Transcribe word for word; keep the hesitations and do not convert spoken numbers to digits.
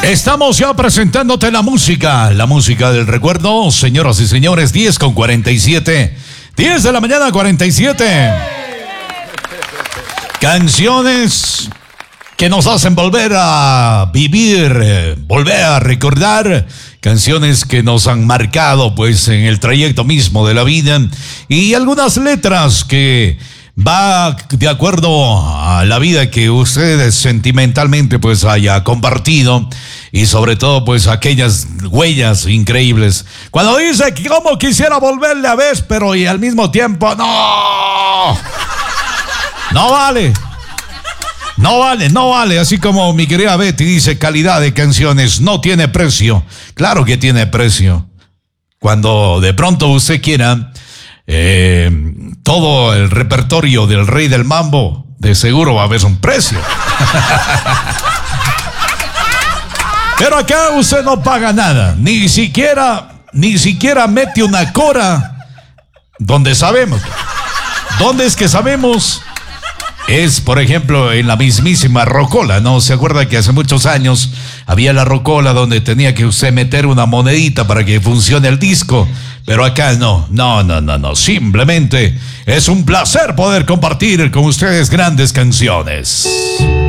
Estamos ya presentándote la música, la música del recuerdo, señoras y señores, diez con cuarenta y siete, diez de la mañana cuarenta y siete. Canciones que nos hacen volver a vivir, eh, volver a recordar, canciones que nos han marcado pues en el trayecto mismo de la vida y algunas letras que va de acuerdo a la vida que usted sentimentalmente pues haya compartido y sobre todo pues aquellas huellas increíbles. Cuando dice que como quisiera volverle a ver, pero y al mismo tiempo no, no vale. No vale, no vale, así como mi querida Betty dice, calidad de canciones no tiene precio. Claro que tiene precio. Cuando de pronto usted quiera eh, todo el repertorio del Rey del Mambo, de seguro va a haber un precio. Pero acá usted no paga nada, ni siquiera, ni siquiera mete una cora donde sabemos. ¿Dónde es que sabemos? Es, por ejemplo, en la mismísima Rocola, ¿no? ¿Se acuerda que hace muchos años había la Rocola donde tenía que usted meter una monedita para que funcione el disco? Pero acá no, no, no, no, no. Simplemente es un placer poder compartir con ustedes grandes canciones.